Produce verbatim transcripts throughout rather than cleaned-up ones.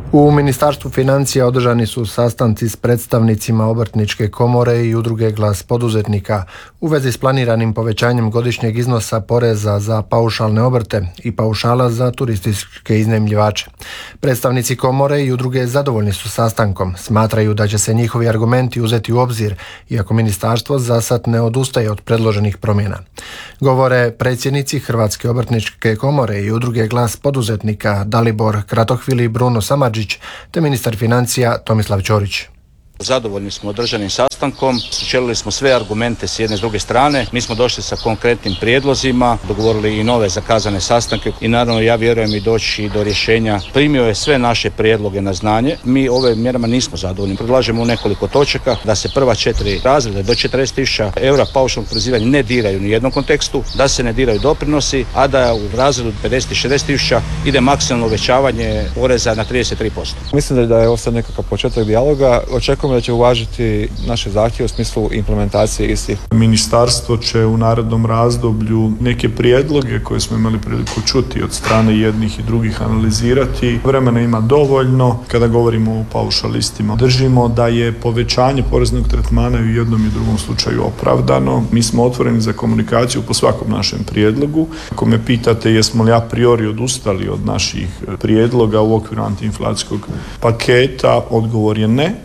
U Ministarstvu financija održani su sastanci s predstavnicima Obrtničke komore i udruge Glas poduzetnika u vezi s planiranim povećanjem godišnjeg iznosa poreza za paušalne obrte i paušala za turističke iznajmljivače. Predstavnici komore i udruge zadovoljni su sastankom, smatraju da će se njihovi argumenti uzeti u obzir, iako ministarstvo zasad ne odustaje od predloženih promjena. Govore predsjednici Hrvatske obrtničke komore i udruge Glas poduzetnika Dalibor Kratohvili i Bruno Samardžić, te ministar financija Tomislav Ćorić. Zadovoljni smo održanim sastankom, sučelili smo sve argumente s jedne i s druge strane, mi smo došli sa konkretnim prijedlozima, dogovorili i nove zakazane sastanke i naravno ja vjerujem i doći do rješenja. Primio je sve naše prijedloge na znanje, mi ove mjerama nismo zadovoljni. Predlažemo u nekoliko točaka da se prva četiri razreda do četrdeset tisuća eura paušalnog oporezivanja ne diraju u nijednom kontekstu, da se ne diraju doprinosi, a da u razredu pedeset i šezdeset tisuća ide maksimalno uvećavanje poreza na trideset tri posto. Mislim da je ovo sad nekakav početak dijaloga, očekujem da će uvažiti naše zahtjeve u smislu implementacije istih. Ministarstvo će u narednom razdoblju neke prijedloge koje smo imali priliku čuti od strane jednih i drugih analizirati. Vremena ima dovoljno. Kada govorimo o paušalistima, držimo da je povećanje poreznog tretmana i u jednom i drugom slučaju opravdano. Mi smo otvoreni za komunikaciju po svakom našem prijedlogu. Ako me pitate jesmo li a priori odustali od naših prijedloga u okviru antiinflacijskog paketa, odgovor je ne.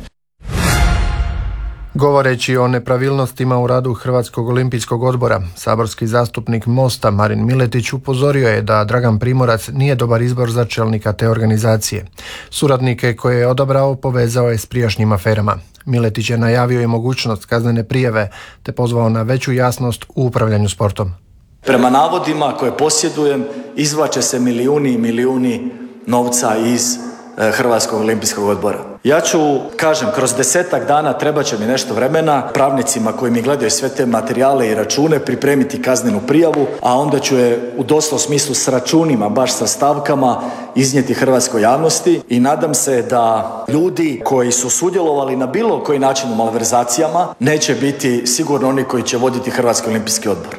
Govoreći o nepravilnostima u radu Hrvatskog olimpijskog odbora, saborski zastupnik Mosta Marin Miletić upozorio je da Dragan Primorac nije dobar izbor za čelnika te organizacije. Suradnike koje je odabrao povezao je s prijašnjim aferama. Miletić je najavio i mogućnost kaznene prijave te pozvao na veću jasnost u upravljanju sportom. Prema navodima koje posjedujem, izvlače se milijuni i milijuni novca iz Hrvatskog olimpijskog odbora. Ja ću, kažem, kroz desetak dana treba će mi nešto vremena pravnicima koji mi gledaju sve te materijale i račune pripremiti kaznenu prijavu, a onda ću je u doslovnom smislu s računima, baš sa stavkama, iznijeti hrvatskoj javnosti i nadam se da ljudi koji su sudjelovali na bilo koji način u malverzacijama neće biti sigurno oni koji će voditi Hrvatski olimpijski odbor.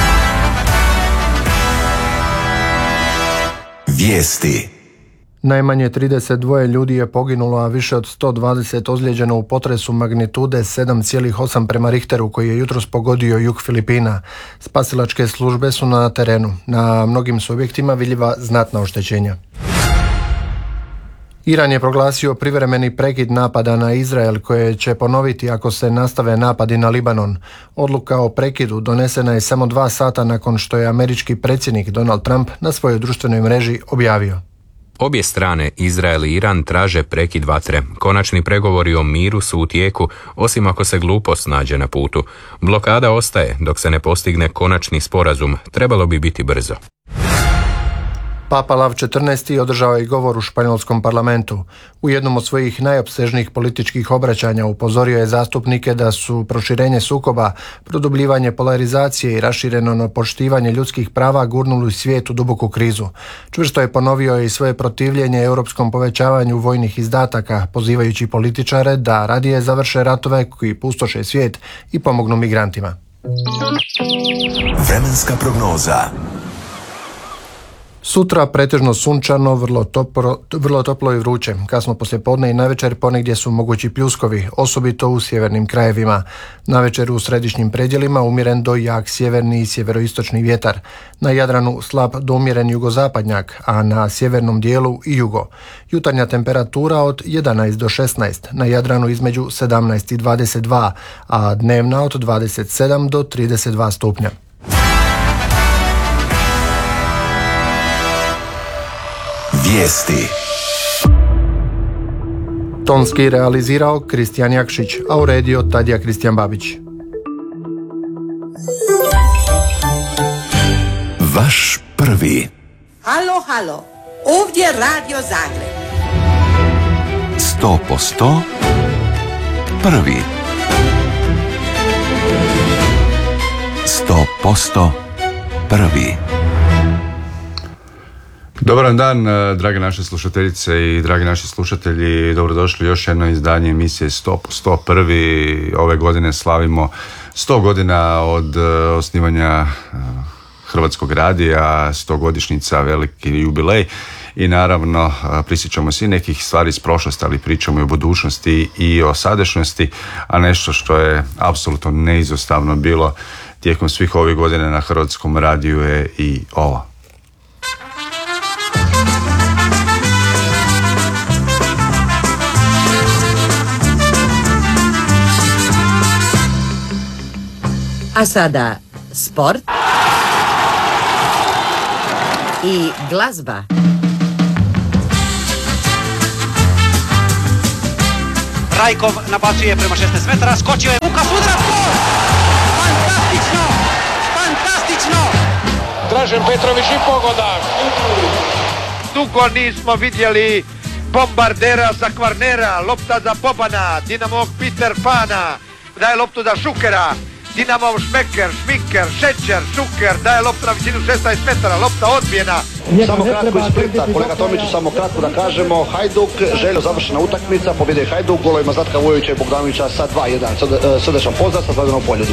Vijesti. Najmanje trideset dva ljudi je poginulo, a više od sto dvadeset ozlijeđeno u potresu magnitude sedam zarez osam prema Richteru koji je jutros pogodio jug Filipina. Spasilačke službe su na terenu. Na mnogim su objektima vidljiva znatna oštećenja. Iran je proglasio privremeni prekid napada na Izrael koje će ponoviti ako se nastave napadi na Libanon. Odluka o prekidu donesena je samo dva sata nakon što je američki predsjednik Donald Trump na svojoj društvenoj mreži objavio. Obje strane, Izrael i Iran, traže prekid vatre. Konačni pregovori o miru su u tijeku, osim ako se glupost nađe na putu. Blokada ostaje dok se ne postigne konačni sporazum. Trebalo bi biti brzo. Papa Lav četrnaesti održao je govor u španjolskom parlamentu. U jednom od svojih najopsežnijih političkih obraćanja upozorio je zastupnike da su proširenje sukoba, produbljivanje polarizacije i rašireno na poštivanje ljudskih prava gurnuli svijet u duboku krizu. Čvrsto je ponovio i svoje protivljenje europskom povećavanju vojnih izdataka, pozivajući političare da radije završe ratove koji pustoše svijet i pomognu migrantima. Vremenska prognoza. Sutra pretežno sunčano, vrlo toplo, vrlo toplo i vruće. Kasno poslijepodne i navečer ponegdje su mogući pljuskovi, osobito u sjevernim krajevima. Navečer u središnjim predjelima umjeren do jak sjeverni i sjeveroistočni vjetar. Na Jadranu slab do umjeren jugozapadnjak, a na sjevernom dijelu i jugo. Jutarnja temperatura od jedanaest do šesnaest, na Jadranu između sedamnaest i dvadeset dva, a dnevna od dvadeset sedam do trideset dva stupnja. Vijesti. Tonski realizirao Kristijan Jakšić, a uredio Tadija Kristijan Babić. Vaš prvi. Halo, halo, ovdje Radio Zagreb. Sto posto prvi. Sto posto prvi. Dobar dan, drage naše slušateljice i dragi naši slušatelji, dobrodošli u još jedno izdanje emisije sto posto prvi. Ove godine slavimo sto godina od osnivanja Hrvatskog radija, sto godišnjica, veliki jubilej. i naravno prisjećamo se i nekih stvari iz prošlosti, ali pričamo i o budućnosti i o sadašnjosti, a nešto što je apsolutno neizostavno bilo tijekom svih ovih godina na Hrvatskom radiju je i ovo. A sada sport i glazba. Rajkov nabacuje prema šesnaest metara, skočio je, Luka Sudra, gol! Fantastično! Fantastično! Dražen Petrović i pogodak. Dugo nismo vidjeli bombardera za Kvarnera, lopta za Bobana, Dinamog Peter Pana, daje loptu za Šukera, Dinamov Šmeker, Šminker, Šećer, Šuker, daje loptu na visinu šesnaest metara, lopta odbijena. Samo kratko iz Splita, kolega Tomiću, samo kratko da kažemo, Hajduk, željo završena utakmica, pobjede Hajduk, golovima Zlatka Vujovića i Bogdanovića sa dva jedan. Srdečan pozdrav sa Zladanom Poljudu.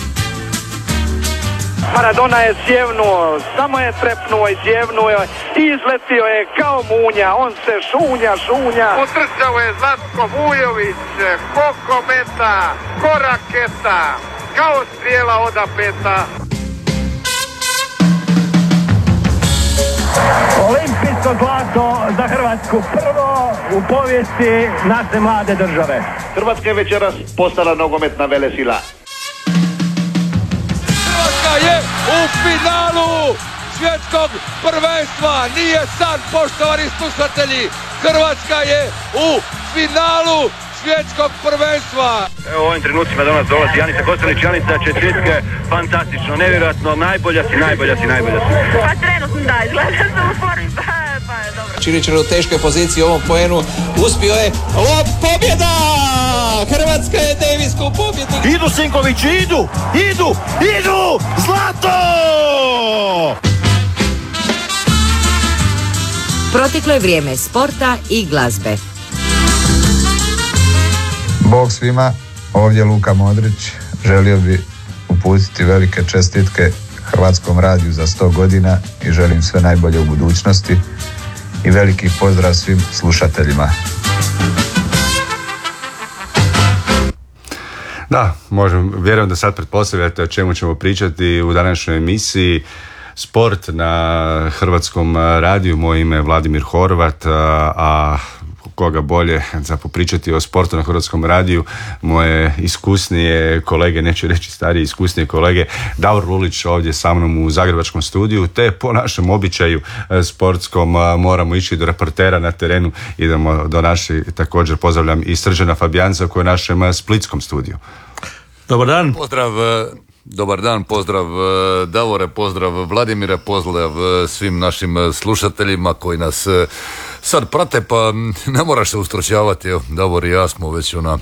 Maradona je sjevnuo, samo je trepnuo i sjevnuo i izletio je kao munja, on se šunja, šunja. Utrčao je Zlatko Vujović, ko kometa, ko raketa, kao strijela oda peta. Olimpijsko zlato za Hrvatsku, prvo u povijesti naše mlade države. Hrvatska je večeras postala nogometna velesila. Je u finalu svjetskog prvenstva, nije san, poštovani slušatelji, Hrvatska je u finalu svjetskog prvenstva. Evo u ovim trenucima do nas dolazi Janica Kostelić. Janica, čestitke, fantastično, nevjerojatno, najbolja si, najbolja si, najbolja si. Pa trenutno da, izgleda sam u formi, pa, pa je dobro. Čilićer u teškoj poziciji u ovom poenu, uspio je, o, pobjeda! Hrvatska je Davisku pobjedu. Idu Sinkovići, idu, idu, idu, zlato! Proteklo je vrijeme sporta i glazbe. Bog svima, ovdje Luka Modrić, želio bi uputiti velike čestitke Hrvatskom radiju za sto godina i želim sve najbolje u budućnosti i veliki pozdrav svim slušateljima. Da, možem, vjerujem da sad pretpostavljate o čemu ćemo pričati u današnjoj emisiji. Sport na Hrvatskom radiju, moje ime je Vladimir Horvat, a koga bolje za popričati o sportu na Hrvatskom radiju, moje iskusnije kolege, neću reći starije, iskusnije kolege, Davor Lulić ovdje sa mnom u zagrebačkom studiju, te po našem običaju sportskom moramo ići do reportera na terenu, idemo do naše, također pozdravljam i Srđana Fabijanca koji je u našem splitskom studiju. Dobar dan. Pozdrav, dobar dan, pozdrav Davore, pozdrav Vladimire, pozdrav svim našim slušateljima koji nas sad prate, pa ne moraš se ustročavati, evo, Davor i ja smo već ona...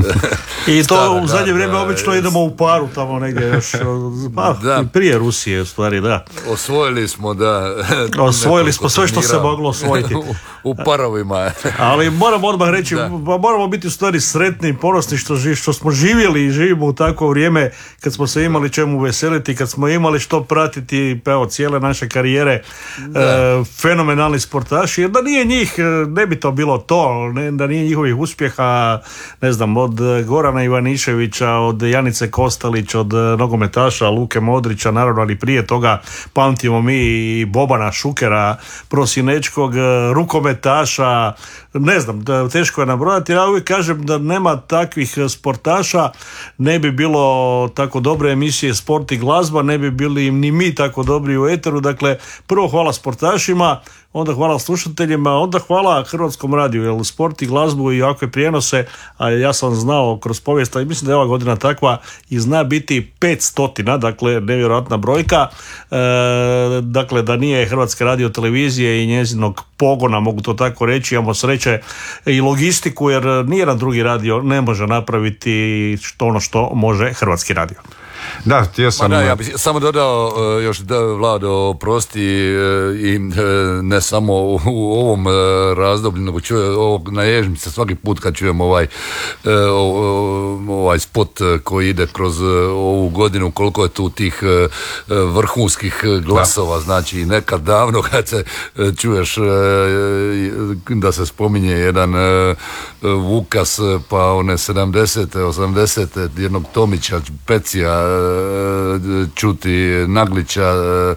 I to u zadnje vrijeme obično idemo u paru tamo negdje još, pa, da. Prije Rusije u stvari, da. Osvojili smo, da... Osvojili smo sve što se moglo osvojiti. u, u parovima. Ali moram odmah reći, da. moramo biti u stvari sretni i ponosni što, što smo živjeli i živimo u takvo vrijeme kad smo se imali čemu veseliti, kad smo imali što pratiti, pa evo, cijele naše karijere, e, fenomenalni sportaši, jer da nije njih, ne bi to bilo to, ne, da nije njihovih uspjeha, ne znam, od Gorana Ivaniševića, od Janice Kostelić, od nogometaša Luke Modrića, naravno, ali prije toga pamtimo mi i Bobana Šukera, prosinečkog rukometaša, ne znam, teško je nabrojati, ja uvijek kažem da nema takvih sportaša, ne bi bilo tako dobre emisije Sport i glazba, ne bi bili ni mi tako dobri u eteru, dakle, prvo hvala sportašima, onda hvala slušateljima, onda hvala Hrvatskom radiju, jer sport i glazbu i ovakve prijenose, a ja sam znao kroz povijest, i mislim da je ova godina takva i zna biti pet stotina, dakle nevjerojatna brojka, e, dakle da nije Hrvatske radio televizije i njezinog pogona, mogu to tako reći, imamo sreće i logistiku, jer nijedan drugi radio ne može napraviti što ono što može Hrvatski radio. Da, htio sam... Ma da, ja bih samo dodao uh, još da, Vlado, oprosti uh, i uh, ne samo u, u ovom uh, razdoblju, nego čuje ovog naježim se svaki put kad čujem ovaj, uh, ovaj spot koji ide kroz uh, ovu godinu, koliko je tu tih uh, vrhunskih glasova, da. Znači nekad davno kad se uh, čuješ uh, da se spominje jedan uh, Vukas, pa one sedamdesete, osamdesete, jednog Tomića, Pecija, čuti Naglića,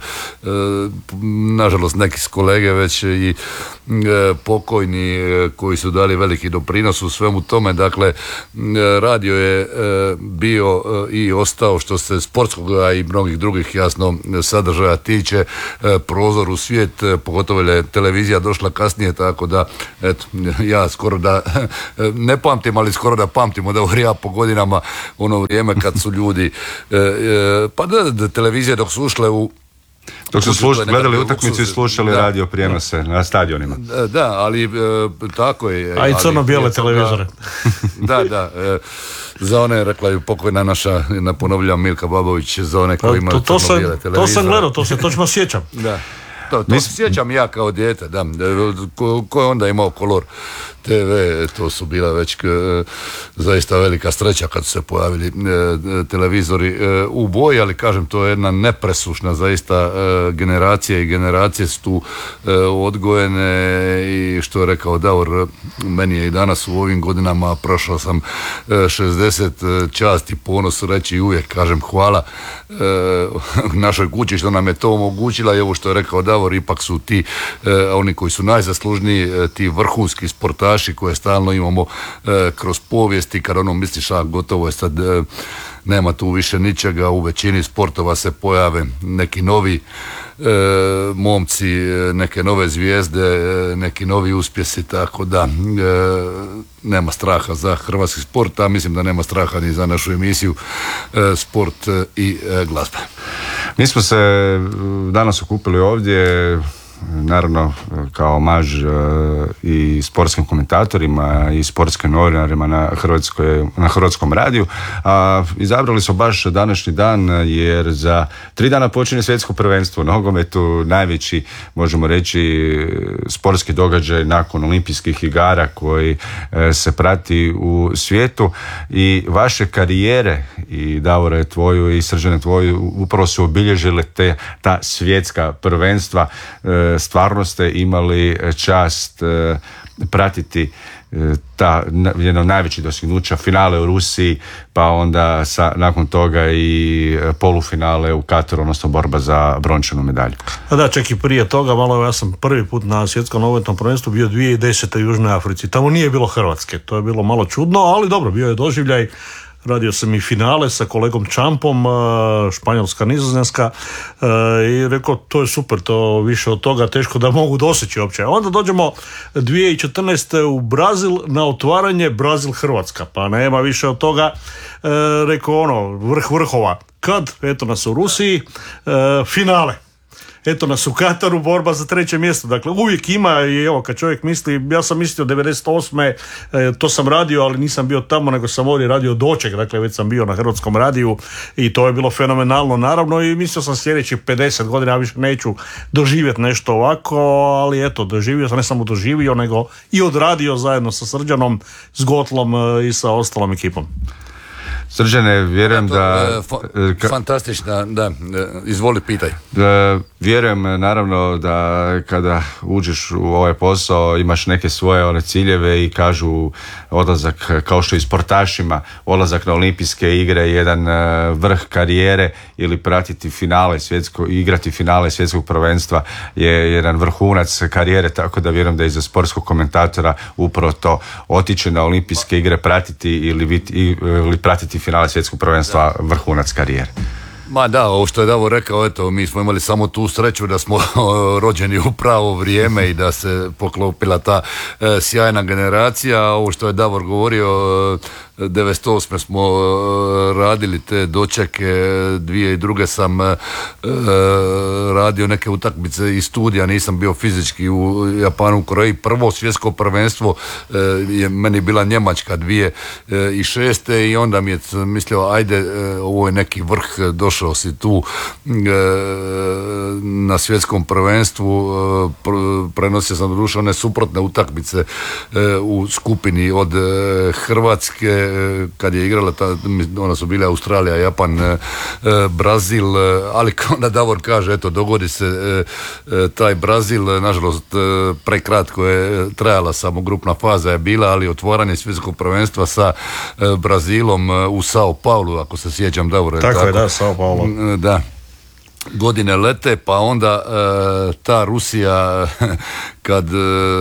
nažalost neki s kolege već i pokojni koji su dali veliki doprinos u svemu tome. Dakle, radio je bio i ostao, što se sportskog i mnogih drugih jasno sadržaja tiče, prozor u svijet, pogotovo je televizija došla kasnije, tako da eto, ja skoro da ne pamtim, ali skoro da pamtim od ja po godinama ono vrijeme kad su ljudi e, e, pa da, da televizije dok su ušle u dok su sluš, gledali utakmicu i slušali da, radio prijenose da, na stadionima. Da, da, ali e, tako je. A i crno-bijele televizore. Da, da. E, za one, rekla je pokojna naša, na ponovljam Milka Babović, za one koji imaju crno-bijele televizore. To sam gledao, to se točno sjećam. Da. To, to se sjećam ja kao dijete, da. Ko, ko je onda imao kolor te ve, to su bila već e, zaista velika sreća kad su se pojavili e, televizori e, u boji, ali kažem, to je jedna nepresušna zaista e, generacija i generacije su tu e, odgojene i što je rekao Davor, meni je i danas u ovim godinama, prošao sam e, šezdeset, čast i ponos reći i uvijek kažem hvala e, našoj kući što nam je to omogućila i ovo što je rekao Davor, ipak su ti e, oni koji su najzaslužniji, e, ti vrhunski sportaši koje stalno imamo e, kroz povijesti, kad ono misliš, a gotovo je sad, e, nema tu više ničega, u većini sportova se pojave neki novi e, momci, neke nove zvijezde, e, neki novi uspjesi, tako da e, nema straha za hrvatski sport, a mislim da nema straha ni za našu emisiju e, Sport i e, glazba. Mi smo se danas okupili ovdje naravno kao omaž i sportskim komentatorima i sportskim novinarima na, Hrvatskoj, na Hrvatskom radiju, a izabrali smo baš današnji dan jer za tri dana počinje svjetsko prvenstvo nogometu, najveći, možemo reći, sportski događaj nakon olimpijskih igara koji se prati u svijetu i vaše karijere, i Davore tvoju i Srđane tvoju, upravo su obilježile te, ta svjetska prvenstva. Stvarno ste imali čast pratiti ta jedno najveći dostignuća, finale u Rusiji, pa onda sa, nakon toga i polufinale u Kataru, odnosno borba za brončanu medalju. A da, čak i prije toga, malo ja sam prvi put na svjetskom nogometnom prvenstvu bio dvije tisuće desete u Južnoj Africi. Tamo nije bilo Hrvatske, to je bilo malo čudno, ali dobro, bio je doživljaj. Radio sam i finale sa kolegom Čampom, Španjolska, Nizozemska, i rekao, to je super, to više od toga teško da mogu doseći uopće. Onda dođemo dvije tisuće četrnaeste u Brazil na otvaranje Brazil-Hrvatska, pa nema više od toga, rekao ono, vrh vrhova. Kad, eto nas u Rusiji, finale. Eto nas u Kataru, borba za treće mjesto. Dakle, uvijek ima, i evo, kad čovjek misli, ja sam mislio devedeset osme E, to sam radio, ali nisam bio tamo, nego sam ovdje radio doček, dakle, već sam bio na Hrvatskom radiju i to je bilo fenomenalno, naravno, i mislio sam sljedećih pedeset godina, ja više neću doživjeti nešto ovako, ali eto, doživio sam, ne samo doživio, nego i odradio zajedno sa Srđanom, s Gotlom i sa ostalom ekipom. Srđane, vjerujem da... Ka, fantastična, da, izvoli pitaj. Da, vjerujem naravno da kada uđeš u ovaj posao imaš neke svoje one ciljeve i kažu odlazak, kao što i sportašima, odlazak na olimpijske igre je jedan vrh karijere ili pratiti finale svjetsko, igrati finale svjetskog prvenstva je jedan vrhunac karijere, tako da vjerujem da i za sportskog komentatora upravo to otići na olimpijske igre, pratiti ili, ili pratiti finale svjetskog prvenstva vrhunac karijere. Ma da, ovo što je Davor rekao, eto, mi smo imali samo tu sreću da smo rođeni u pravo vrijeme i da se poklopila ta e, sjajna generacija. Ovo što je Davor govorio, devedeset osme smo radili te dočeke, dvije i druge sam radio neke utakmice iz studija, nisam bio fizički u Japanu, u Koreji. Prvo svjetsko prvenstvo je meni bila Njemačka dvije i šeste i onda mi je mislio ajde, ovo je neki vrh, došao si tu na svjetskom prvenstvu, prenosio sam doduše one suprotne utakmice u skupini od Hrvatske kad je igrala, ta, ona su bile Australija, Japan, Brazil, ali kao onda Davor kaže, eto dogodi se taj Brazil, nažalost prekratko je trajala, samo grupna faza je bila, ali otvaranje svjetskog prvenstva sa Brazilom u Sao Paulu, ako se sjećam, Davor. Tako, tako je, da, Sao Paulo. Da. Godine lete, pa onda e, ta Rusija kad e,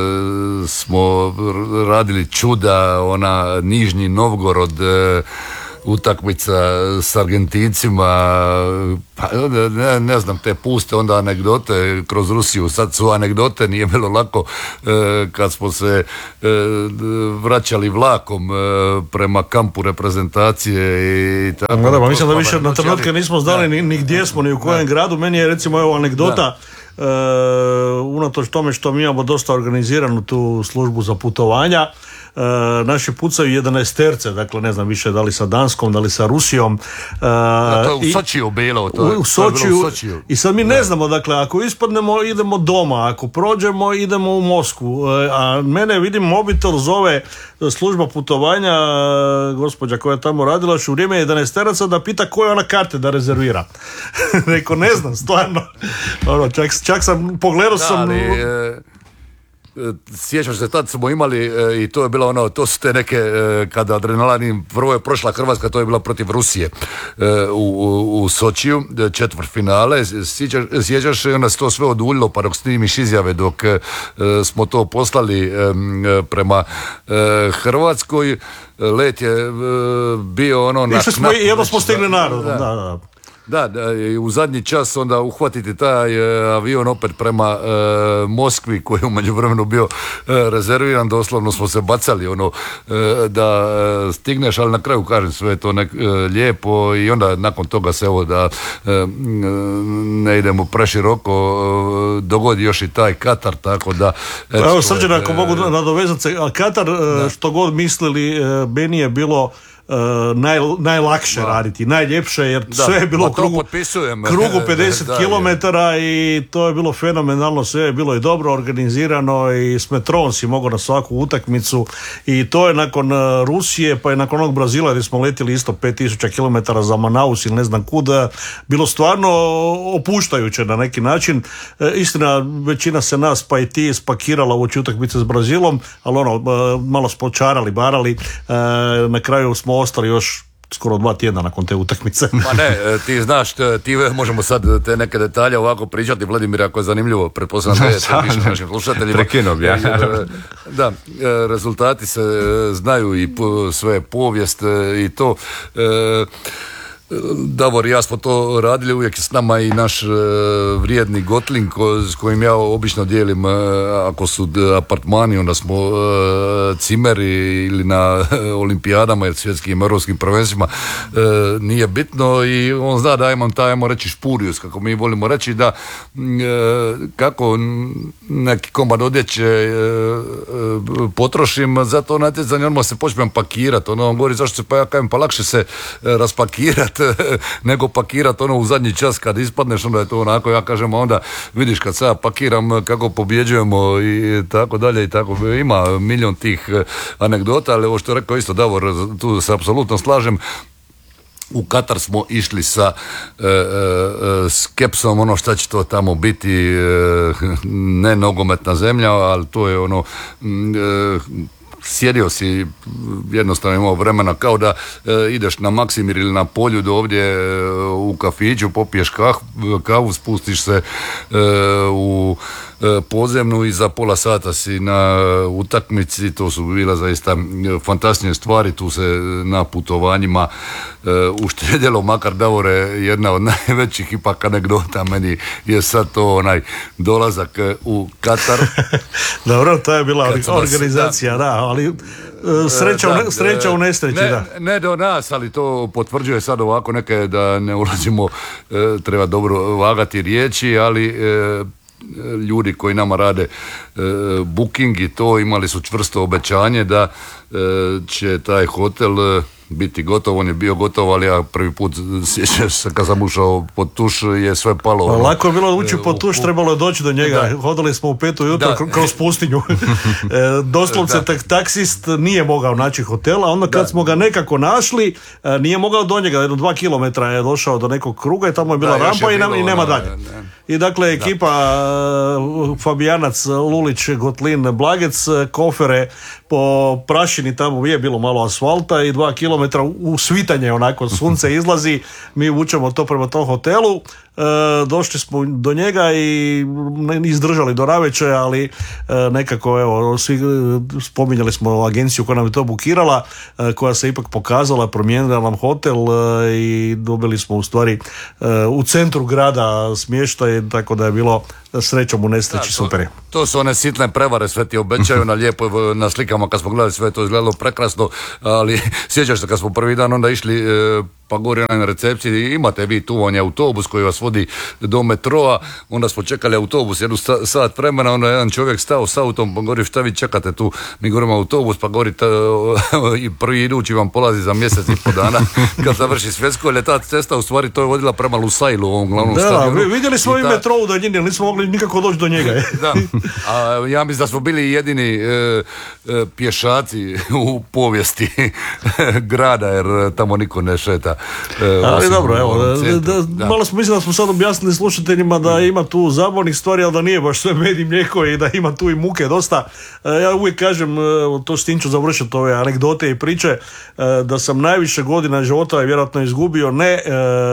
smo radili čuda, ona Nižnji Novgorod, e, utakmica s Argentincima, pa ne, ne znam, te puste onda anegdote kroz Rusiju, sad su anegdote, nije bilo lako e, kad smo se e, vraćali vlakom e, prema kampu reprezentacije i tako. Da, da, mislim da više na trenutke nismo znali ni, ni gdje smo, ni u kojem da. gradu. Meni je recimo evo anegdota, e, unatoč tome što mi imamo dosta organiziranu tu službu za putovanja, Uh, naši pucaju jedanaesterce, dakle ne znam više da li sa Danskom, da li sa Rusijom. Uh, da, to je u Sočiju bilo. To je, u Sočiju, u Sočiju. I sad mi ne da. znamo, dakle ako ispadnemo idemo doma, ako prođemo idemo u Moskvu. Uh, a mene, vidim, mobitel zove služba putovanja, uh, gospođa koja je tamo radila još u vrijeme jedanaesteraca da pita koje ona karte da rezervira. Reko, ne znam, stvarno. Ono, čak, čak sam, pogledao sam... Ali, e... Sjećaš se, tad smo imali e, i to je bilo ono, to su te neke e, kada adrenalin, prvo je prošla Hrvatska, to je bila protiv Rusije e, u, u, u Sočiju, četvrt finale, sjećaš, sjećaš se, onda se to sve oduljilo, pa dok snimiš izjave, dok e, smo to poslali e, prema e, Hrvatskoj, let je e, bio ono... Išli smo i jedno smo stigli narodom, da, da, da. Da, da, u zadnji čas onda uhvatiti taj e, avion opet prema e, Moskvi koji je u međuvremenu bio e, rezerviran, doslovno smo se bacali ono e, da e, stigneš, ali na kraju kažem sve je to nek, e, lijepo i onda nakon toga se evo da e, ne idemo preširoko, e, dogodi još i taj Katar, tako da... Et, evo Srđan, ako e, mogu nadovezati se, Katar, e, što god mislili, e, meni je bilo Uh, naj, najlakše da. raditi, najljepše, jer da. sve je bilo u krugu, krugu pedeset kilometara i to je bilo fenomenalno, sve je bilo i dobro organizirano i s metrom si mogao na svaku utakmicu i to je nakon uh, Rusije, pa i nakon onog Brazila gdje smo letili isto pet tisuća kilometara za Manaus ili ne znam kuda, bilo stvarno opuštajuće na neki način. Uh, istina, većina se nas pa i ti spakirala u oči utakmice s Brazilom, ali ono, uh, malo smo čarali, barali, uh, na kraju smo ostali još skoro dva tjedna nakon te utakmice. Ma ne, ti znaš, ti možemo sad te neke detalje ovako pričati, Vladimir, ako je zanimljivo, pretpostavljam da je to više našim slušateljima. Prekino bi, ja. Da, rezultati se znaju i sve povijest i to... Davor i ja smo to radili, uvijek je s nama i naš e, vrijedni Gotlin ko, s kojim ja obično dijelim e, ako su apartmani, onda smo e, cimeri ili na e, olimpijadama ili svjetskim europskim prvenstvima, e, nije bitno i on zna da imam taj, ajmo reći, špurijus, kako mi volimo reći, da e, kako neki komad odjeće e, e, potrošim za to natjecanje, odmah se počnem pakirati, ono on govori zašto se, pa ja kajem, pa lakše se e, raspakirati nego pakirati ono u zadnji čas kad ispadneš, onda je to onako, ja kažem, onda vidiš kad sad pakiram kako pobjeđujemo i tako dalje i tako, ima milion tih anegdota, ali ovo što je rekao isto Davor, tu se apsolutno slažem. U Katar smo išli sa e, e, skepsom, ono šta će to tamo biti, e, ne nogometna zemlja, ali to je ono e, sjedio si, jednostavno imao vremena kao da e, ideš na Maksimir ili na Poljudu ovdje e, u kafiću, popiješ kah, kavu, spustiš se e, u podzemnu i za pola sata si na utakmici. To su bila zaista fantastične stvari, tu se na putovanjima uštedjelo, makar Davore, jedna od najvećih ipak anegdota meni je sad to onaj dolazak u Katar. Dobro, to je bila Kad smo organizacija, nas- da, ali e, sreća, Da, u, ne, sreća u nesreći, ne, da. Ne do nas, ali to potvrđuje sad ovako neke, da ne ulazimo, e, treba dobro vagati riječi, ali e, ljudi koji nama rade e, booking i to, imali su čvrsto obećanje da e, će taj hotel e, biti gotov. On je bio gotov, ali ja prvi put sjećam se kad sam ušao pod tuš je sve palo. ono. Lako je bilo ući pod tuš, u- trebalo je doći do njega. Da. Hodali smo u pet ujutro Da. kro- kroz pustinju. E, Doslovce Da. tak, taksist nije mogao naći hotela, onda kad Da. smo ga nekako našli, e, nije mogao do njega, jedno dva kilometra je došao do nekog kruga i tamo je bila Da, još rampa je i, nam- bilo i nema ono, dalje. ne. I dakle ekipa e, Fabijanac, Lulić, Gotlin, Blagec, e, kofere po prašini, tamo je bilo malo asfalta i dva kilometra u u svitanje, onako sunce izlazi, mi vučemo to prema tom hotelu. E, došli smo do njega i ne- izdržali do navečer, ali e, nekako evo, svi e, spominjali smo agenciju koja nam je to bukirala, e, koja se ipak pokazala, promijenila nam hotel e, i dobili smo u stvari e, u centru grada smještaj, tako da je bilo srećom u nesreći, super je. To su one sitne prevare, sve ti obećaju na lijepo, na slikama kad smo gledali sve to izgledalo prekrasno, ali sjećaš se kad smo prvi dan onda išli e, pa gore na recepciji, imate vi tu, on je autobus koji vas vodi do metroa, onda smo čekali autobus jednu sta- sat vremena, onda je jedan čovjek stao s autom, pa govori šta vi čekate tu, mi govorimo autobus, pa govori ta, i prvi idući vam polazi za mjesec i po dana kad završi svjetsko, jer je ta cesta u stvari to je vodila prema Lusailu, ovom glavnom Da, stadionu. vi- vidjeli smo I i ta- metro u daljini, ali nismo mogli nikako doći do njega. Da, a ja mislim da smo bili jedini e, e, pješaci u povijesti grada, jer tamo niko ne šeta. e, Ali osim dobro, u evo, ovom da, centru. da, Da. malo smo mislili da smo sad objasnili slušateljima da ima tu zabavnih stvari, ali da nije baš sve med i mlijeko i da ima tu i muke dosta. E, ja uvijek kažem, e, to s tim ću završiti ove anegdote i priče, e, da sam najviše godina života vjerojatno izgubio ne e,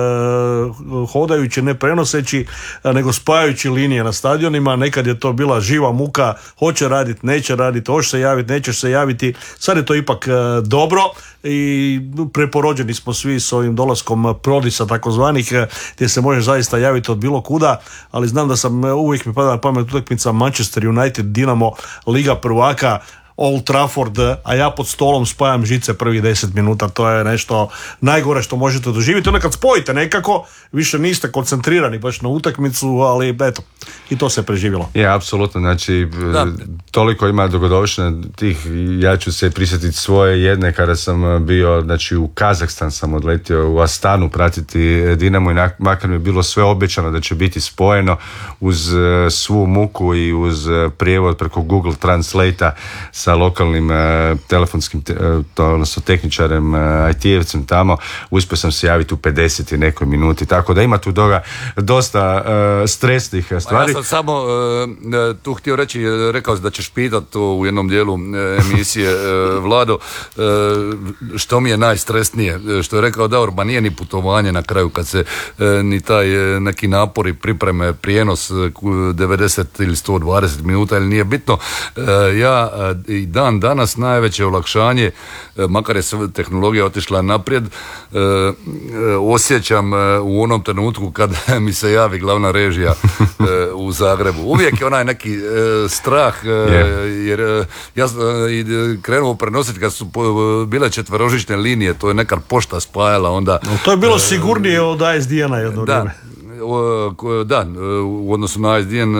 hodajući, ne prenoseći, e, nego spajajući linije na stadionima. Nekad je to bila živa muka, hoće raditi, neće raditi, hoće se javiti, nećeš se javiti. Sad je to ipak e, dobro i preporođeni smo svi s ovim dolaskom prodisa takozvanih, e, gdje se može zaista javiti od bilo kuda, ali znam da sam, e, uvijek mi pada na pamet utakmica Manchester United, Dinamo, Liga prvaka, Old Trafford, a ja pod stolom spajam žice prvih deset minuta, to je nešto najgore što možete doživjeti. Onda kad spojite nekako, više niste koncentrirani baš na utakmicu, ali eto, i to se preživjelo. Je, apsolutno, znači Da. toliko ima dogodovština tih, ja ću se prisjetiti svoje jedne kada sam bio, znači u Kazahstan sam odletio, u Astanu pratiti Dinamo i nak- makar mi je bilo sve obećano da će biti spojeno uz eh, svu muku i uz eh, prijevod preko Google Translate-a sa lokalnim eh, telefonskim, te- eh, to, odnosno tehničarem, eh, I T-evcem tamo, uspio sam se javiti u pedeset i nekoj minuti, tako da ima tu toga dosta eh, stresnih Ma stvari. ja sam samo e, e, tu htio reći, e, rekao si da ćeš pitat to u jednom dijelu e, emisije, e, Vlado, e, što mi je najstresnije, e, što je rekao Davor, ba nije ni putovanje na kraju kad se e, ni taj e, neki napori pripreme, prijenos e, ku- devedeset ili sto dvadeset minuta ili nije bitno. E, ja e, i dan danas najveće olakšanje, e, makar je sve tehnologija otišla naprijed, e, e, osjećam e, u onom trenutku kad mi se javi glavna režija e, u Zagrebu. Uvijek je onaj neki e, strah, e, jer e, ja sam e, i, e, krenuo prenositi kad su po- bile četverožične linije, to je nekad pošta spajala onda. To je bilo sigurnije od A S D-a jedno Da, vrijeme. o, ko- da, u odnosu na I S D N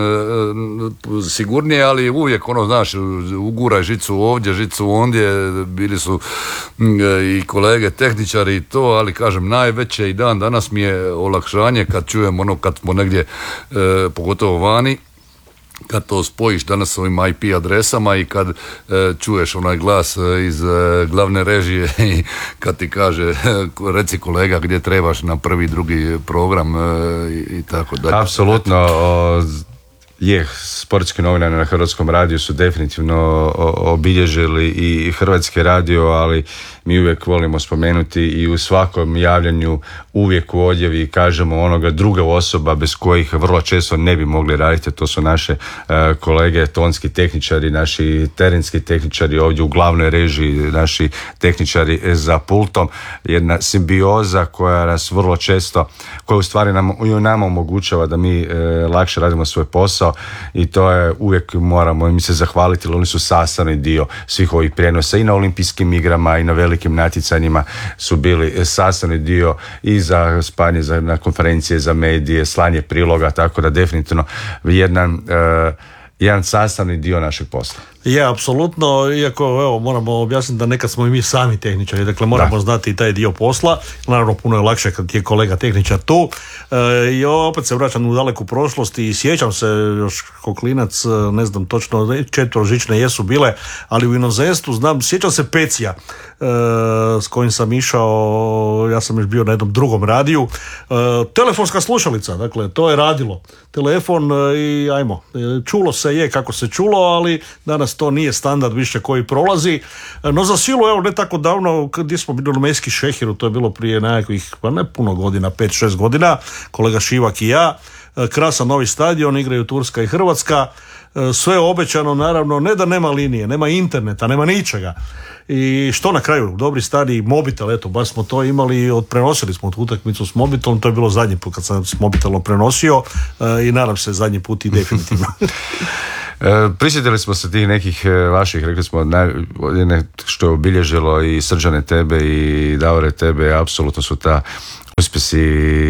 e, sigurnije, ali uvijek ono, znaš, uguraj žicu ovdje, žicu ondje, bili su mm, e, i kolege tehničari i to, ali kažem, najveće i dan danas mi je olakšanje kad čujem ono, kad smo negdje, e, pogotovo vani, kad to spojiš danas s ovim I P adresama i kad e, čuješ onaj glas e, iz e, glavne režije i kad ti kaže e, reci kolega gdje trebaš na prvi, drugi program e, i, i tako dalje. Apsolutno. o, je, sportski novinari na Hrvatskom radiju su definitivno obilježili i Hrvatski radio, ali mi uvijek volimo spomenuti i u svakom javljanju uvijek u odjevi kažemo onoga druga osoba bez kojih vrlo često ne bi mogli raditi, to su naše uh, kolege tonski tehničari, naši terenski tehničari ovdje u glavnoj režiji, naši tehničari za pultom, jedna simbioza koja nas vrlo često, koja u stvari nam, nama omogućava da mi uh, lakše radimo svoj posao i to je uvijek moramo im se zahvaliti, jer oni su sastavni dio svih ovih prijenosa i na olimpijskim igrama i na velikim natjecanjima su bili sastavni dio i za spanje za, na konferencije za medije, slanje priloga, tako da definitivno jedan, uh, jedan sastavni dio našeg posla. Je, apsolutno, iako evo, moramo objasniti da nekad smo i mi sami tehničari, dakle moramo da. znati i taj dio posla, naravno puno je lakše kad je kolega tehničar tu e, i opet se vraćam u daleku prošlost i sjećam se još kao klinac, ne znam točno, četvrožične jesu bile, ali u inozemstvu znam, sjećam se Pecija e, s kojim sam išao, ja sam još bio na jednom drugom radiju, e, telefonska slušalica, dakle to je radilo, telefon e, i ajmo, e, čulo se je kako se čulo, ali danas to nije standard više koji prolazi, no za silu, evo ne tako davno, gdje smo bili u Mejski Šehiru, to je bilo prije nekakvih, pa ne puno godina, pet šest godina, kolega Šivak i ja, krasan novi stadion, igraju Turska i Hrvatska, sve obećano, naravno, ne da nema linije, nema interneta, nema ničega. I što na kraju, dobri stari mobitel, eto, baš smo to imali, prenosili smo tu utakmicu s mobitelom, to je bilo zadnji put kad sam s mobitelom prenosio i nadam se zadnji put i definitivno. E, prisjetili smo se tih nekih vaših, rekli smo, naj, što je obilježilo i Srđane tebe i Davore tebe, apsolutno su ta uspjesi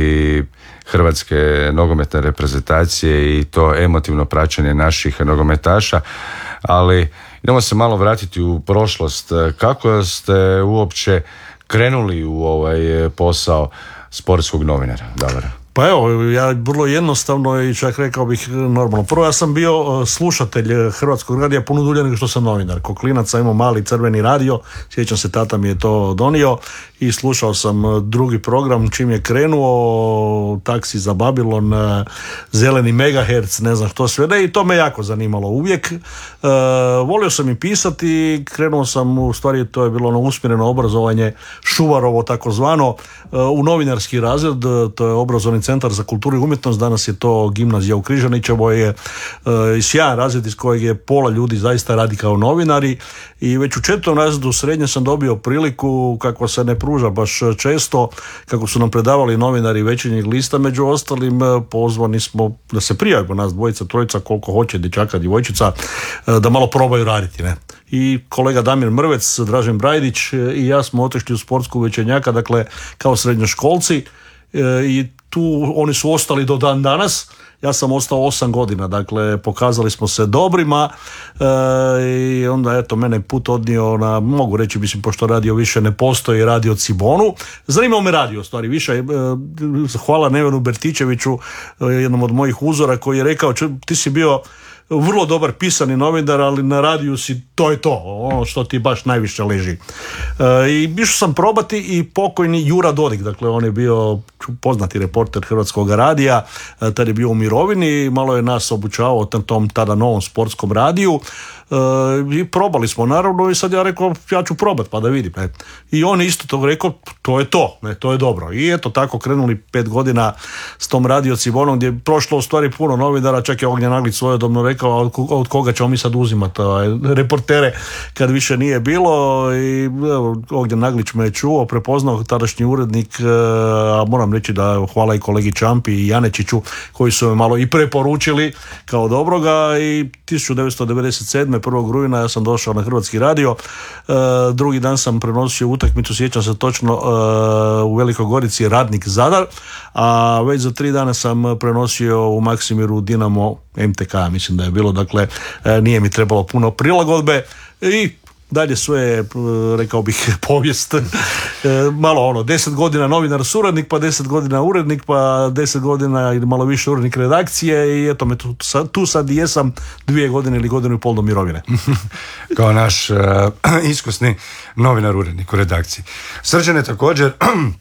hrvatske nogometne reprezentacije i to emotivno praćenje naših nogometaša, ali idemo se malo vratiti u prošlost. Kako ste uopće krenuli u ovaj posao sportskog novinara, Davora? Pa evo, ja vrlo jednostavno i čak rekao bih normalno. Prvo, ja sam bio slušatelj Hrvatskog radija puno dulje nego što sam novinar. Ko klinac sam imao mali crveni radio, sjećam se, tata mi je to donio i slušao sam drugi program čim je krenuo, Taksi za Babilon, Zeleni megaherc, ne znam što sve, ne, i to me jako zanimalo uvijek. E, volio sam i pisati, krenuo sam, u stvari to je bilo ono usmjereno obrazovanje, Šuvarovo takozvano, u novinarski razred, to je obrazovni centar za kulturu i umjetnost, danas je to gimnazija u Križanićevoj, je i sjajan razred iz kojeg je pola ljudi zaista radi kao novinari i već u četvrtom razredu srednje sam dobio priliku, kako se ne pruža baš često, kako su nam predavali novinari Večernjeg lista, među ostalim pozvani smo da se prijavimo nas dvojica, trojica, koliko hoće, dječaka, djevojčica, da malo probaju raditi, ne. I kolega Damir Mrvec, Dražen Brajdić i ja smo otišli u sportsku Večernjaka, dakle kao srednjoškolci, i tu oni su ostali do dan danas. Ja sam ostao osam godina, dakle pokazali smo se dobrima e, i onda eto mene put odnio na, mogu reći, mislim, pošto radio više ne postoji, radio Cibonu. Zanimao me radio, stvari više. E, hvala Nevenu Bertičeviću, e, jednom od mojih uzora, koji je rekao, če, ti si bio vrlo dobar pisani novinar, ali na radiju si, to je to, ono što ti baš najviše leži. E, I išao sam probati i pokojni Jura Dodik, dakle on je bio poznati reporter Hrvatskog radija, e, tad je bio u mirovini, malo je nas obučavao tom tada novom sportskom radiju. E, i probali smo naravno i sad ja rekao, ja ću probati pa da vidim. Ne. I on isto to rekao, to je to, ne, to je dobro. I eto tako krenuli pet godina s tom radio Cibonom, gdje je prošlo u stvari puno novinara, čak je Ognjen Naglić svojedobno rekao, od, od koga ćemo mi sad uzimati reportere kad više nije bilo. I evo, Ognjen Naglić me je čuo, prepoznao tadašnji urednik, a moram reći da hvala i kolegi Čampi i Janečiću koji su me malo i preporučili kao dobroga. I tisuću devetsto devedeset sedme prvog rujna ja sam došao na Hrvatski radio, e, drugi dan sam prenosio utakmicu, sjećam se točno, e, u Velikoj Gorici Radnik Zadar, a već za tri dana sam prenosio u Maksimiru Dinamo M T K, mislim da je bilo, dakle e, nije mi trebalo puno prilagodbe i dalje sve, rekao bih, povijest. E, malo ono, deset godina novinar suradnik, pa deset godina urednik, pa deset godina ili malo više urednik redakcije i eto me tu, tu sad i jesam dvije godine ili godinu i pol do mirovine. Kao naš uh, iskusni novinar urednik u redakciji. Srđane, također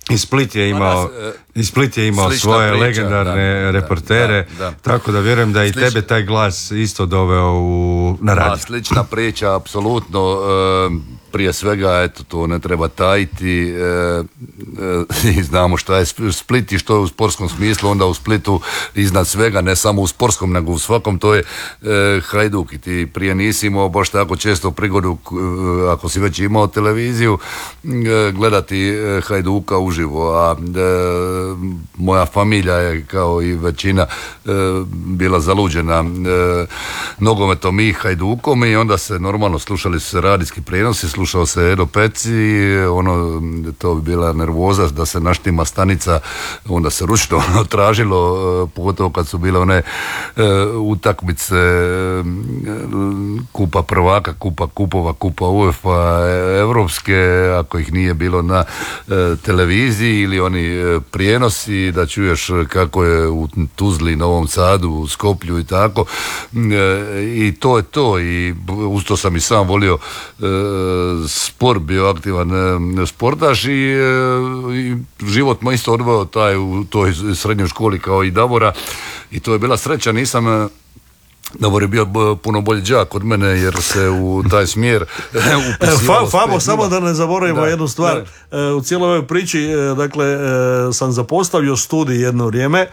I Split je imao, i Split je imao svoje priča, legendarne da, reportere, da, da, da. Tako da vjerujem da i Slič... tebe taj glas isto doveo u, na radio. Da, slična priča, apsolutno. E, prije svega, eto, to ne treba tajiti. E, e, i znamo šta je Split i što je u sportskom smislu, onda u Splitu iznad svega, ne samo u sportskom, nego u svakom, to je e, Hajduk. I ti prije nisi imao baš tako često prigodu, e, ako si već imao televiziju, e, gledati e, Hajduka uživo, a e, moja familija je, kao i većina, e, bila zaluđena e, nogometom i Hajdukom, i onda se normalno slušali se radijski prijenosi, slušao se Edo Peci, ono, to bi bila nervoza da se naštima stanica, onda se ručno tražilo, pogotovo kad su bile one e, utakmice e, kupa prvaka, kupa kupova, kupa UEFA, evropske, ako ih nije bilo na e, televiziji ili oni e, prijenosi, da čuješ kako je u Tuzli, Novom Sadu, u Skoplju i tako, e, i to je to, i uz to sam i sam volio e, sport, bio aktivan e, sportaš, i, e, i život me isto odveo taj u toj srednjoj školi kao i Davora, i to je bila sreća. Nisam e, Davor je bio puno bolji đak od mene, jer se u taj smjer upisivalo. Fabo, samo da ne zaboravimo da, jednu stvar. Da. U cijeloj ovoj priči, dakle, sam zapostavio studij jedno vrijeme,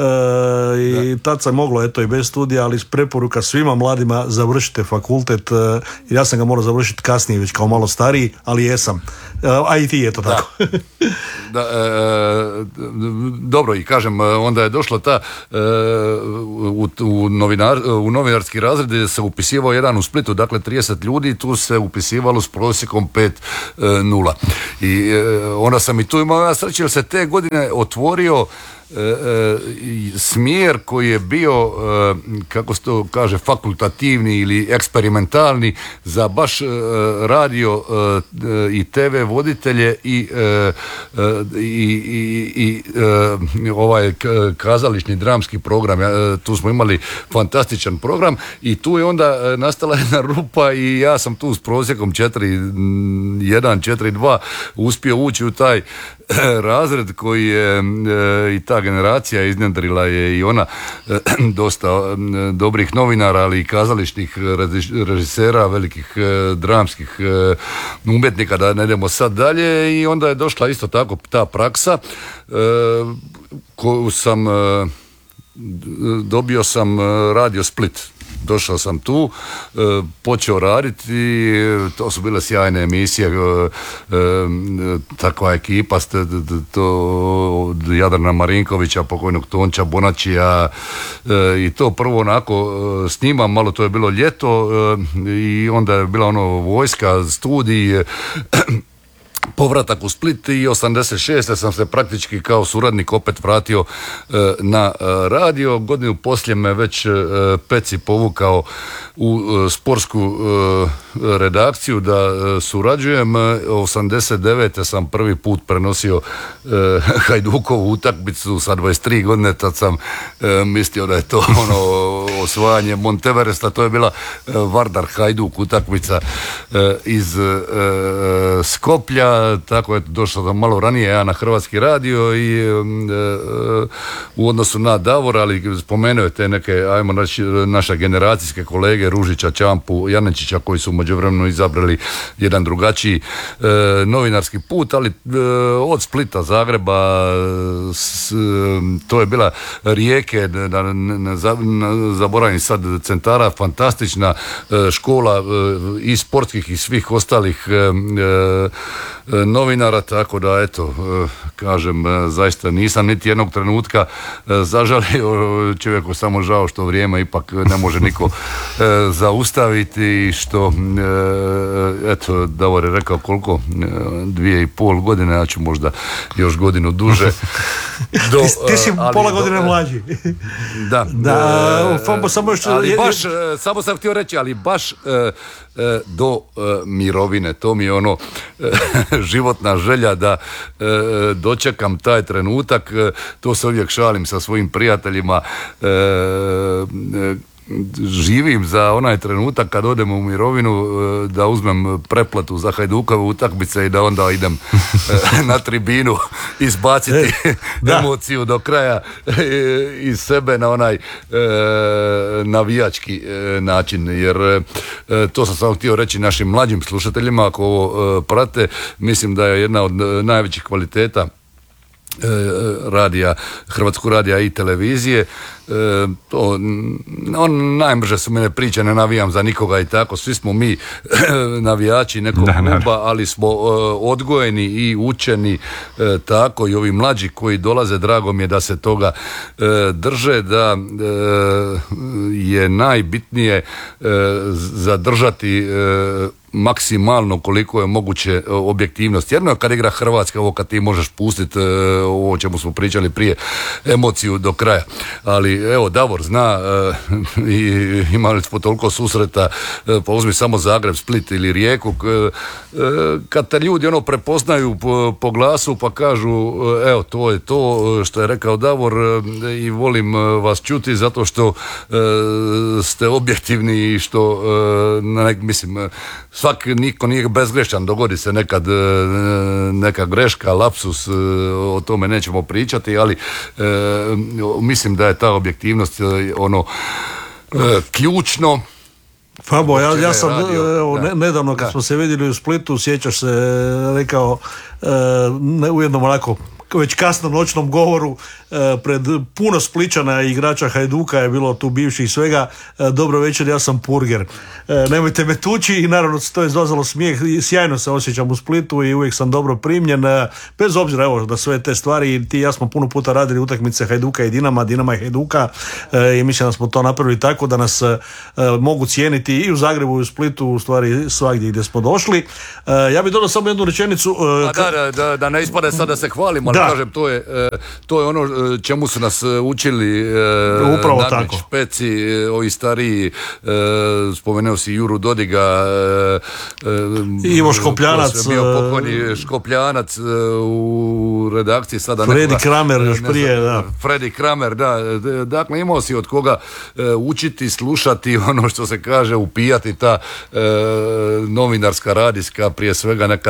i da. Tad sam moglo, eto, i bez studija, ali preporuka svima mladima, završite fakultet. Ja sam ga morao završiti kasnije, već kao malo stariji, ali jesam. A i ti je to tako. Da, e, dobro, i kažem, onda je došla ta e, u, u, novinar, u novinarski razred se upisivao jedan u Splitu, dakle trideset ljudi, tu se upisivalo s prosjekom pet nula. I e, onda sam i tu imao ja sreće, jer se te godine otvorio E, e, smjer koji je bio, e, kako se to kaže, fakultativni ili eksperimentalni za baš e, radio e, i te ve voditelje i, e, i, i, i e, ovaj kazališni dramski program. E, tu smo imali fantastičan program, i tu je onda nastala jedna rupa, i ja sam tu s prosjekom četiri jedan, četiri dva uspio ući u taj razred koji je e, i ta generacija iznjedrila je i ona e, dosta e, dobrih novinara, ali i kazališnih režisera, velikih e, dramskih e, umjetnika, da ne idemo sad dalje, i onda je došla isto tako ta praksa e, koju sam e, dobio sam Radio Split. Došao sam tu, e, počeo raditi, to su bile sjajne emisije, e, e, takva ekipa, st, to od Jadrana Marinkovića, pokojnog Tonča Bonačija, e, i to prvo onako e, snimam, malo to je bilo ljeto, e, i onda je bila ono vojska, studij, povratak u Split, i osamdeset šeste sam se praktički kao suradnik opet vratio e, na e, radio. Godinu poslije me već e, Peci povukao u e, sportsku e, redakciju da e, surađujem. osamdeset devete sam prvi put prenosio e, Hajdukovu utakmicu sa dvadeset tri godine, tad sam e, mislio da je to ono osvajanje Monteveresta, to je bila e, Vardar Hajduk utakmica e, iz e, Skoplja. Tako je, došao sam malo ranije ja na Hrvatski radio i e, e, u odnosu na Davor, ali spomenuo je te neke, ajmo reći, naše generacijske kolege Ružića, Čampu, Janečića, koji su u međuvremenu izabrali jedan drugačiji e, novinarski put, ali e, od Splita, Zagreba, s, to je bila Rijeke, da ne, ne zaboravim sad, centara, fantastična e, škola e, i sportskih i svih ostalih e, e, novinara, tako da eto, kažem, zaista nisam niti jednog trenutka zažalio, čovjeku samo žao što vrijeme ipak ne može niko zaustaviti, što eto, Davor je rekao koliko, dvije i pol godine, ja ću možda još godinu duže. Do, ti, ti si pola godine mlađi. Da, da uh, samo još, ali baš, samo sam htio reći, ali baš do uh, mirovine, to mi je ono uh, životna želja da uh, dočekam taj trenutak. Uh, to se uvijek šalim sa svojim prijateljima. Uh, uh, živim za onaj trenutak kad odem u mirovinu da uzmem pretplatu za Hajdukove utakmice i da onda idem na tribinu izbaciti e, emociju do kraja iz sebe na onaj e, navijački e, način, jer e, to sam samo htio reći našim mlađim slušateljima ako ovo e, prate, mislim da je jedna od najvećih kvaliteta radija, Hrvatskog radija i televizije. E, to, on najbrže su mene priče, ne navijam za nikoga i tako, svi smo mi navijači nekog kluba, ali smo e, odgojeni i učeni e, tako i ovi mlađi koji dolaze, drago mi je da se toga e, drže, da e, je najbitnije e, zadržati e, maksimalno koliko je moguće objektivnost. Jedno je kad igra Hrvatska, ovo kad ti možeš pustiti ovo o čemu smo pričali prije, emociju do kraja. Ali evo, Davor zna i imali smo toliko susreta, pa uzmi samo Zagreb, Split ili Rijeku, kad te ljudi ono prepoznaju po, po glasu pa kažu evo to je to što je rekao Davor i volim vas čuti zato što ste objektivni i što na nek, mislim svak, niko nije bezgrešan, dogodi se nekad neka greška, lapsus, o tome nećemo pričati, ali e, mislim da je ta objektivnost ono e, ključno. Fabo, ja, ja sam evo, ne, nedavno kad da. smo se vidjeli u Splitu, sjećaš se, rekao e, ne, u jednom onako već kasnom noćnom govoru e, pred puno Spličana i igrača Hajduka je bilo tu bivših i svega, e, dobro večer, ja sam Purger, e, nemojte me tući, i naravno to je izazvalo smijeh, sjajno se osjećam u Splitu i uvijek sam dobro primljen, e, bez obzira evo da sve te stvari, ti i ja smo puno puta radili utakmice Hajduka i Dinama, Dinama i Hajduka, e, i mislim da smo to napravili tako da nas e, mogu cijeniti i u Zagrebu i u Splitu, u stvari svagdje gdje smo došli. E, ja bih dodao samo jednu rečenicu. E, ka... da, da, da ne ispade sad da se hvalimo, ali kažem, to je, to je ono čemu su nas učili upravo Narmić, tako. Peci, ovi stariji, spomenuo si Juru Dodiga, Ivo Škopljanac, bio pokojni Škopljanac u redakciji sada. Fredi Kramer još prije, da. Fredi Kramer, da. Dakle, imao si od koga učiti, slušati, ono što se kaže, upijati ta novinarska, radijska, prije svega neka